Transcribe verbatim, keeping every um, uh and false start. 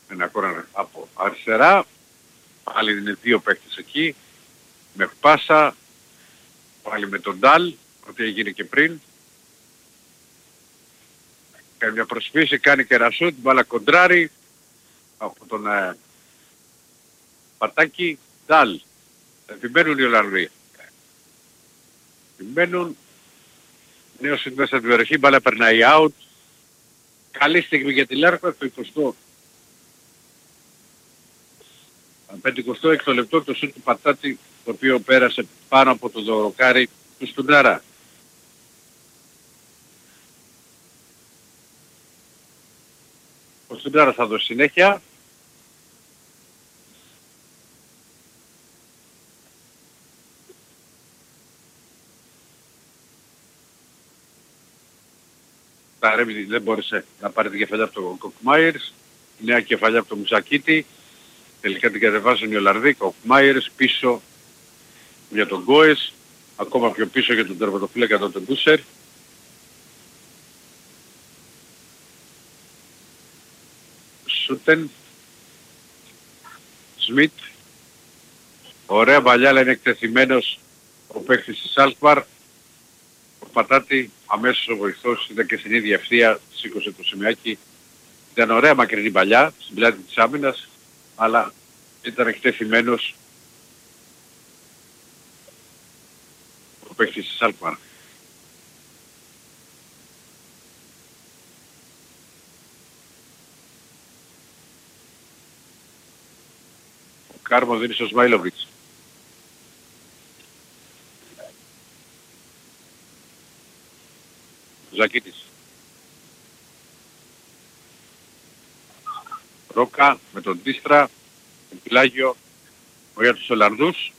ένα κόρνερ από αριστερά. Πάλι είναι δύο παίκτες εκεί. Με πάσα. Πάλι με τον Ντάλ. Ό,τι έγινε και πριν. Κάνει μια προσφύση, κάνει και ένα σούτ. Μπάλα κοντράρι. Από τον ε, Πατάκη. Ντάλ. Επιμένουν οι Ολλανδοί. Επιμένουν. Νέος σούτ μέσα στην περιοχή. Μπάλα περνάει out. Καλή στιγμή για τη Λάρκο. Το εικοστό. πενηκοστό έκτο λεπτό το σούτ του Πατάτη, το οποίο πέρασε πάνω από το δωροκάρι του Στουνάρα. Ο Στουνάρα θα δώσει συνέχεια. Τα Ρέμιδη δεν μπόρεσε να πάρει την κεφαλιά από τον Κοκμάιερς. Νέα κεφαλιά από τον Μουσακίτη. Τελικά την κατεβάζουν οι Ολλανδοί. Κοκμάιερς πίσω για τον Γκόες. Ακόμα πιο πίσω για τον τερματοφύλακα τον Ντούσερ. Σούτεν. Σμιτ. Ωραία μπαλιά, αλλά είναι εκτεθειμένος ο παίκτης της Αλκμαρ. Ο Πατάτη αμέσως ο βοηθός ήταν και στην ίδια ευθεία, σήκωσε το σημειάκι. Ήταν ωραία μακρινή μπαλιά στην πλάτη της άμυνας, αλλά ήταν εκτεθειμένος ο παίκτης της Αλκμαρ. Ο Κάρμο δίνει στο Σμάιλοβιτς. Ζακίτης. Ρόκα με τον Τίστρα, τον Πιλάγιο για τους Ολλανδούς.